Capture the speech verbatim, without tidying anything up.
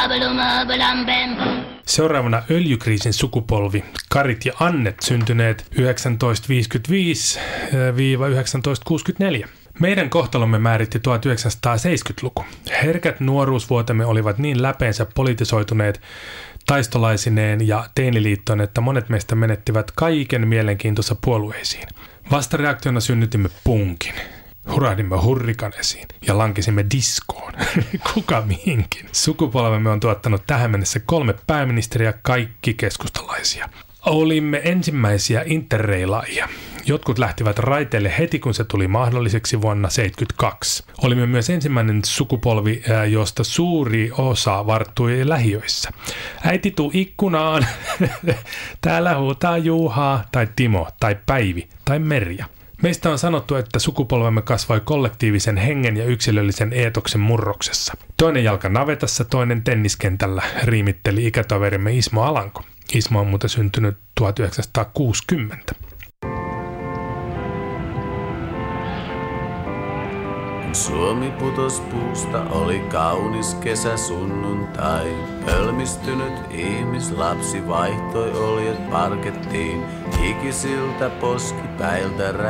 Seuraavana öljykriisin sukupolvi, Karit ja Annet, syntyneet yhdeksäntoistasataaviisikymmentäviisi yhdeksäntoistasataakuusikymmentäneljä. Meidän kohtalomme määritti tuhatyhdeksänsataaseitsemänkymmentäluku. Herkät nuoruusvuotemme olivat niin läpeensä politisoituneet taistolaisineen ja teiniliittoon, että monet meistä menettivät kaiken mielenkiintonsa puolueisiin. Vastareaktiona synnytimme punkin. Hurahdimme hurrikan esiin ja lankisimme diskoon. Kuka mihinkin. Sukupolvemme on tuottanut tähän mennessä kolme pääministeriä, kaikki keskustalaisia. Olimme ensimmäisiä interreilaajia. Jotkut lähtivät raiteille heti, kun se tuli mahdolliseksi vuonna tuhatyhdeksänsataaseitsemänkymmentäkaksi. Olimme myös ensimmäinen sukupolvi, josta suuri osa varttui lähiöissä. Äiti, tuu ikkunaan. Täällä huutaa Juhaa, tai Timo, tai Päivi, tai Merja. Meistä on sanottu, että sukupolvemme kasvoi kollektiivisen hengen ja yksilöllisen eetoksen murroksessa. Toinen jalka navetassa, toinen tenniskentällä, riimitteli ikätoverimme Ismo Alanko. Ismo on muuten syntynyt tuhatyhdeksänsataakuusikymmentä. Suomi putos puusta, oli kaunis kesäsunnuntai. Hölmistynyt ihmislapsi vaihtoi oljet parkettiin. Hikisiltä poskipäiltä